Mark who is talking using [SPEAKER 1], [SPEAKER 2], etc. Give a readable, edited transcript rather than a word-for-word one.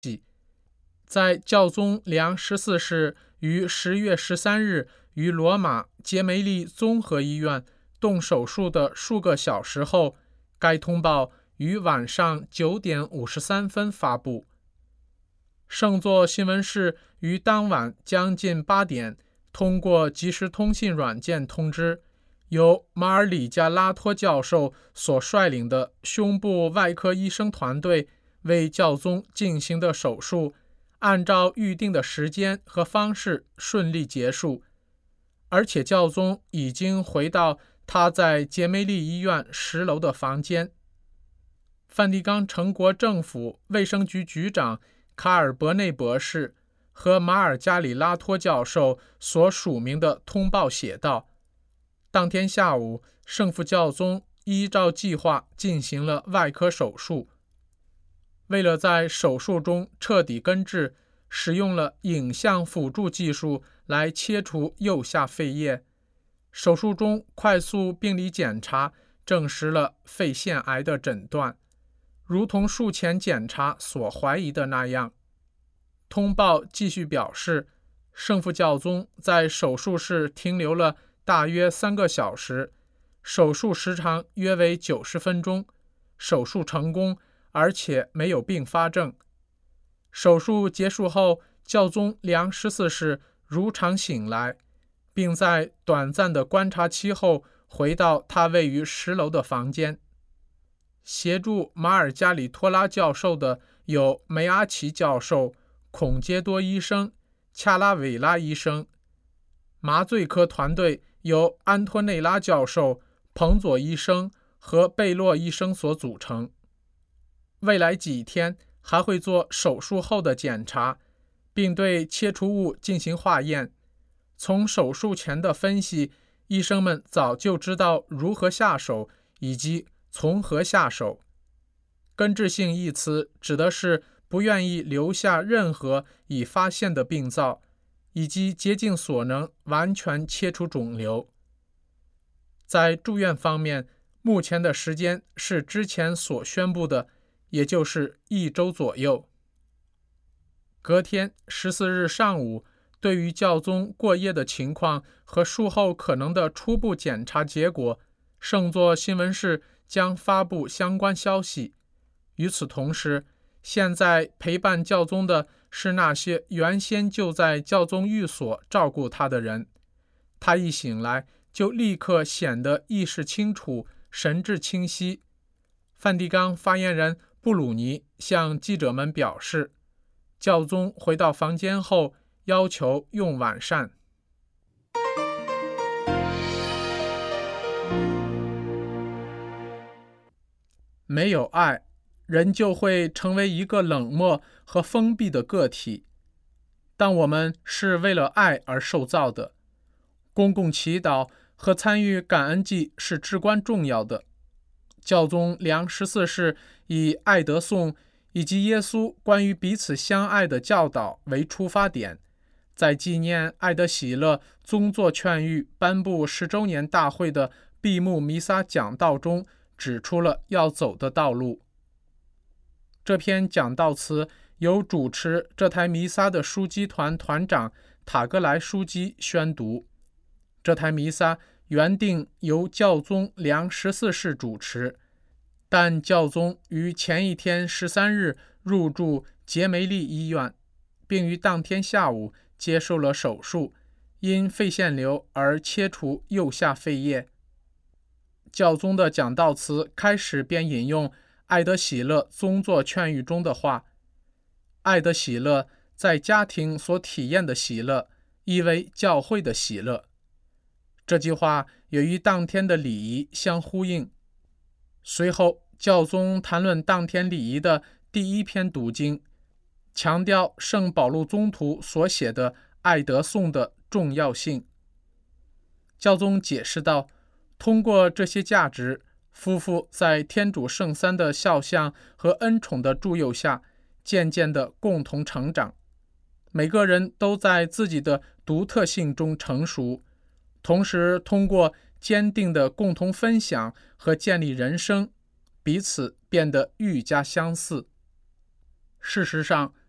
[SPEAKER 1] 在教宗良14世于10月13日于罗马杰梅利综合医院动手术的数个小时后，该通报于晚上9点53分发布。圣座新闻室于当晚将近8点通过即时通信软件通知，由马尔里加拉托教授所率领的胸部外科医生团队为教宗进行的手术按照预定的时间和方式顺利结束，而且教宗已经回到他在杰梅利医院10楼的房间。梵蒂冈城国政府卫生局局长卡尔伯内博士和马尔加里拉托教授所署名的通报写道，当天下午，圣父教宗依照计划进行了外科手术。为了在手术中彻底根治，使用了影像辅助技术来切除右下肺叶。手术中快速病理检查证实了肺腺癌的诊断，如同术前检查所怀疑的那样。通报继续表示，圣父教宗在手术室停留了大约3个小时，手术时长约为90分钟，手术成功，而且没有并发症。手术结束后，教宗良14世如常醒来，并在短暂的观察期后回到他位于10楼的房间。协助马尔加里托拉教授的有梅阿奇教授、孔杰多医生、恰拉韦拉医生。麻醉科团队由安托内拉教授、彭佐医生和贝洛医生所组成。未来几天还会做手术后的检查，并对切除物进行化验。从手术前的分析，医生们早就知道如何下手以及从何下手。根治性一词指的是不愿意留下任何已发现的病灶，以及竭尽所能完全切除肿瘤。在住院方面，目前的时间是之前所宣布的，也就是1周左右。隔天14日上午，对于教宗过夜的情况和术后可能的初步检查结果，圣座新闻室将发布相关消息。与此同时，现在陪伴教宗的是那些原先就在教宗寓所照顾他的人。他一醒来就立刻显得意识清楚，神志清晰。梵蒂冈发言人布鲁尼向记者们表示，教宗回到房间后要求用晚膳。没有爱，人就会成为一个冷漠和封闭的个体。但我们是为了爱而受造的。公共祈祷和参与感恩祭是至关重要的。教宗良14世以爱德颂以及耶稣关于彼此相爱的教导为出发点，在纪念爱德喜乐宗座劝谕颁布10周年大会的闭幕弥撒讲道中指出了要走的道路。这篇讲道词由主持这台弥撒的枢机团团长塔格莱枢机宣读。这台弥撒原定由教宗良14世主持，但教宗于前一天13日入住杰梅利医院，并于当天下午接受了手术，因肺腺瘤而切除右下肺叶。教宗的讲道词开始便引用爱德喜乐宗座劝谕中的话：爱德喜乐在家庭所体验的喜乐，意为教会的喜乐。这句话也与当天的礼仪相呼应。随后，教宗谈论当天礼仪的第一篇读经，强调圣保禄宗徒所写的爱德颂的重要性。教宗解释道，通过这些价值，夫妇在天主圣三的肖像和恩宠的助佑下，渐渐地共同成长。每个人都在自己的独特性中成熟，同时通过坚定的共同分享和建立人生，彼此变得愈加相似。事实上，